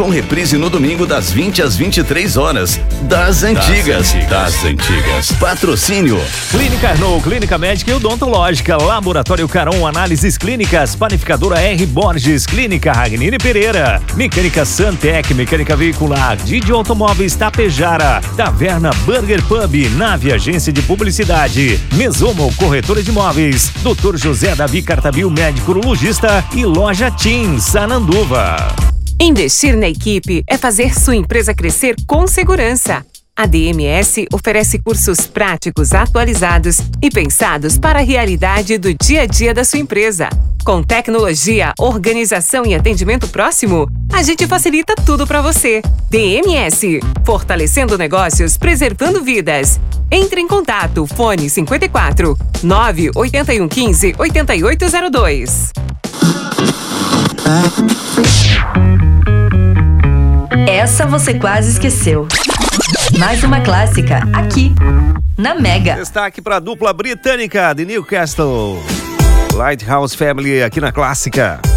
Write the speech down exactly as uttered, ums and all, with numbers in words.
com reprise no domingo das vinte às vinte e três horas. Das antigas. Das antigas. Patrocínio. Clínica Arnold, Clínica Médica e Odontológica, Laboratório Caron, Análises Clínicas, Panificadora R. Borges, Clínica Ragnini Pereira, Mecânica Santec, Mecânica Veicular, Didi Automóveis Tapejara, Taverna Burger Pub, Nave Agência de Publicidade, Mesomo Corretora de Imóveis, doutor José Davi Cartabil, médico urologista e Loja Tim, Sananduva. Investir na equipe é fazer sua empresa crescer com segurança. A D M S oferece cursos práticos atualizados e pensados para a realidade do dia a dia da sua empresa. Com tecnologia, organização e atendimento próximo, a gente facilita tudo para você. D M S, fortalecendo negócios, preservando vidas. Entre em contato, fone cinquenta e quatro, nove oito um quinze, oito oito zero dois. Essa você quase esqueceu. Mais uma clássica, aqui, na Mega. Destaque para a dupla britânica de Newcastle. Lighthouse Family aqui na Clássica.